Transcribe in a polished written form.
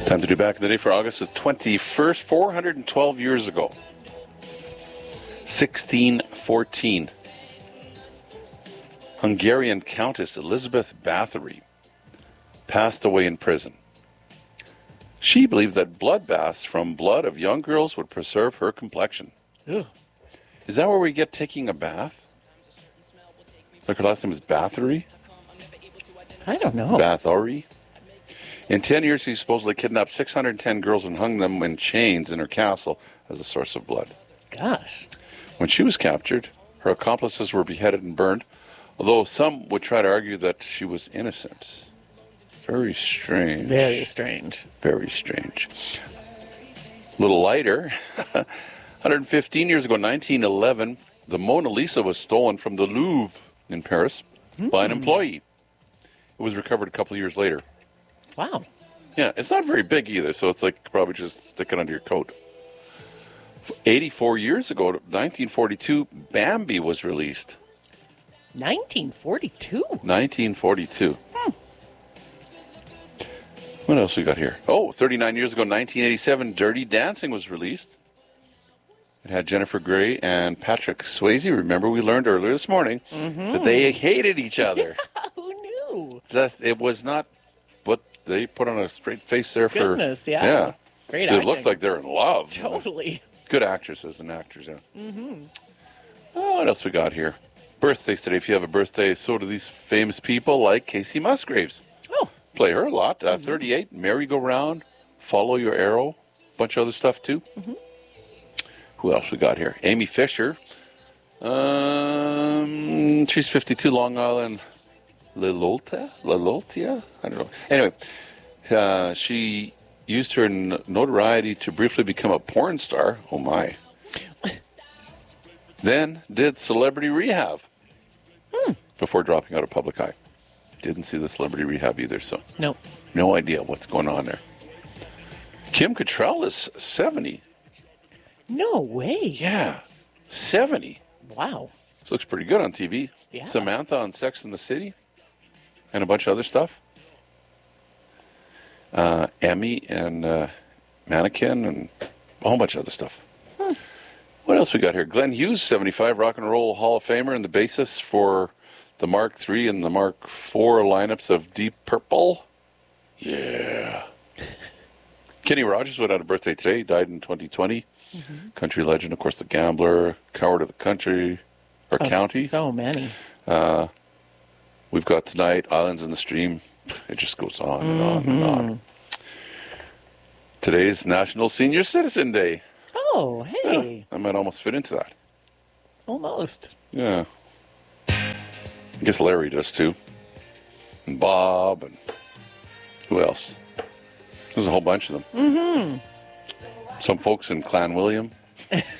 Time to do back in the day for August the 21st, 412 years ago. 1614. Hungarian Countess Elizabeth Bathory passed away in prison. She believed that blood baths from blood of young girls would preserve her complexion. Ew. Is that where we get taking a bath? Like her last name is Bathory? I don't know. Bathory? In 10 years, she supposedly kidnapped 610 girls and hung them in chains in her castle as a source of blood. Gosh. When she was captured, her accomplices were beheaded and burned, although some would try to argue that she was innocent. Very strange. Very strange. Very strange. A little lighter. 115 years ago, 1911, the Mona Lisa was stolen from the Louvre in Paris by an employee. It was recovered a couple of years later. Wow. Yeah, it's not very big either, so it's like probably just stick it under your coat. 84 years ago, 1942, Bambi was released. 1942? 1942. What else we got here? Oh, 39 years ago, 1987, Dirty Dancing was released. It had Jennifer Grey and Patrick Swayze. Remember, we learned earlier this morning that they hated each other. Who knew? It was not, but they put on a straight face there for... Goodness, yeah. Great acting. It looks like they're in love. Totally. Good actresses and actors, yeah. Oh, what else we got here? Birthdays today. If you have a birthday, so do these famous people like Casey Musgraves. Oh. Play her a lot. 38, Merry-Go-Round, Follow Your Arrow, bunch of other stuff too. Who else we got here? Amy Fisher. She's 52, Long Island, Liloltia? I don't know. Anyway, she used her notoriety to briefly become a porn star. Oh, my. Then did Celebrity Rehab before dropping out of public eye. Didn't see the Celebrity Rehab either, so Nope. no idea what's going on there. Kim Cattrall is 70. No way. Yeah, 70. Wow. This looks pretty good on TV. Yeah. Samantha on Sex and the City and a bunch of other stuff. Emmy and Mannequin and a whole bunch of other stuff. What else we got here? Glenn Hughes, 75, Rock and Roll Hall of Famer and the bassist for the Mark III and the Mark IV lineups of Deep Purple. Yeah. Kenny Rogers would have a birthday today. He died in 2020. Country legend, of course, The Gambler, Coward of the Country, or County. So many. We've got tonight, Islands in the Stream. It just goes on and on and on. Today's National Senior Citizen Day. Oh, hey. I might almost fit into that. Almost. Yeah. I guess Larry does too. And Bob and who else? There's a whole bunch of them. Some folks in Clan William.